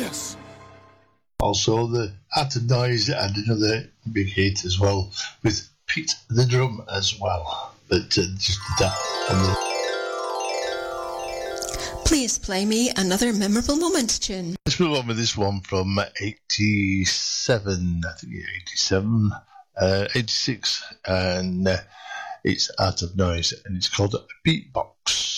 Yes. Also, the Art of Noise and another big hit as well with Pete the Drum as well. But just that on the. Please play me another memorable moment tune. Let's move on with this one from 87, I think 87, 86, and it's Art of Noise, and it's called Beatbox.